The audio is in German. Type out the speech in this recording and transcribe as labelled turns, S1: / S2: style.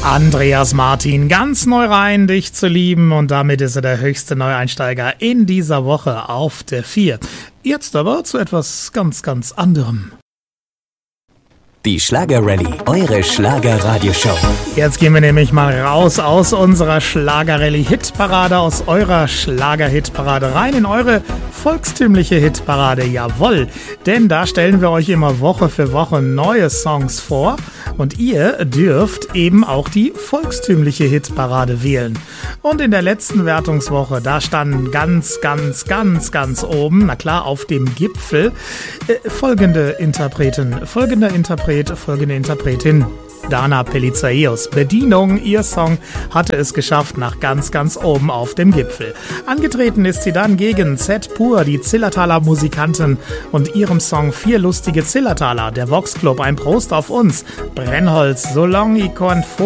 S1: Andreas Martin, ganz neu rein, dich zu lieben, und damit ist er der höchste Neueinsteiger in dieser Woche auf der 4. Jetzt aber zu etwas ganz, ganz anderem.
S2: Die Schlager-Rallye, eure Schlager-Radioshow.
S1: Jetzt gehen wir nämlich mal raus aus unserer Schlager-Rallye-Hitparade, aus eurer Schlager-Hitparade rein in eure volkstümliche Hitparade. Jawohl, denn da stellen wir euch immer Woche für Woche neue Songs vor und ihr dürft eben auch die volkstümliche Hitparade wählen. Und in der letzten Wertungswoche, da standen ganz oben, na klar, auf dem Gipfel, folgende Interpretin. Dana Pelizaeus. Bedienung, ihr Song hatte es geschafft nach ganz oben auf dem Gipfel. Angetreten ist sie dann gegen Z Pur, die Zillertaler Musikanten, und ihrem Song 4 lustige Zillertaler. Der Vox Club, ein Prost auf uns. Brennholz, so long ich kann